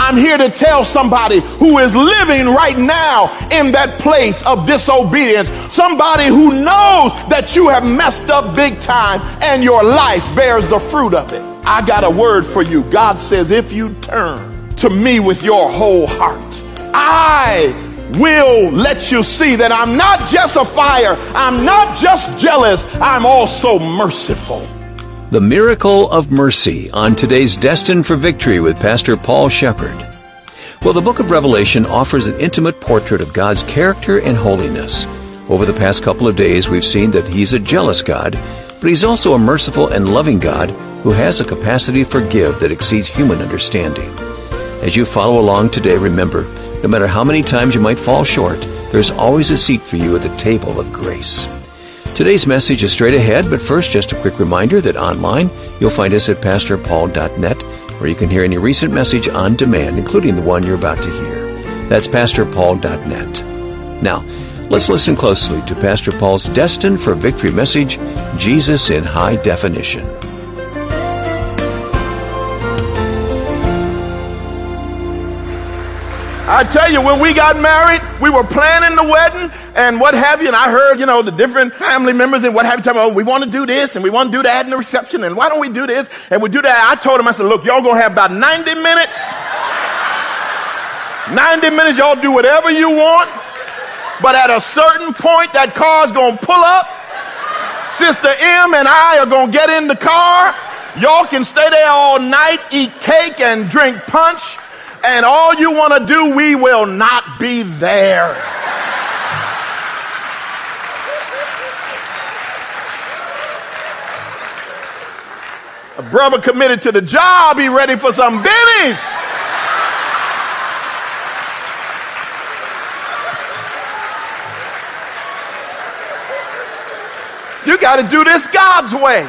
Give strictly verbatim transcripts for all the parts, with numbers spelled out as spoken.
I'm here to tell somebody who is living right now in that place of disobedience, somebody who knows that you have messed up big time and your life bears the fruit of it. I got a word for you. God says, if you turn to me with your whole heart, I will let you see that I'm not just a fire, I'm not just jealous, I'm also merciful. The Miracle of Mercy on today's Destined for Victory with Pastor Paul Shepherd. Well, the book of Revelation offers an intimate portrait of God's character and holiness. Over the past couple of days, we've seen that He's a jealous God, but He's also a merciful and loving God who has a capacity to forgive that exceeds human understanding. As you follow along today, remember, no matter how many times you might fall short, there's always a seat for you at the table of grace. Today's message is straight ahead, but first, just a quick reminder that online, you'll find us at pastor paul dot net, where you can hear any recent message on demand, including the one you're about to hear. That's pastor paul dot net. Now, let's listen closely to Pastor Paul's Destined for Victory message, Jesus in High Definition. I tell you, when we got married, we were planning the wedding and what have you, and I heard, you know, the different family members and what have you talking about, oh, we want to do this and we want to do that in the reception, and why don't we do this and we do that. I told them, I said, look, y'all gonna have about ninety minutes. ninety minutes, y'all do whatever you want, but at a certain point, that car's gonna pull up. Sister M and I are gonna get in the car. Y'all can stay there all night, eat cake and drink punch. And all you want to do, we will not be there. A brother committed to the job, he ready for some bennies. You got to do this God's way.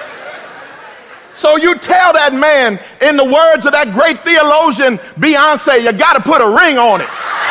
So you tell that man, in the words of that great theologian Beyonce, you got to put a ring on it.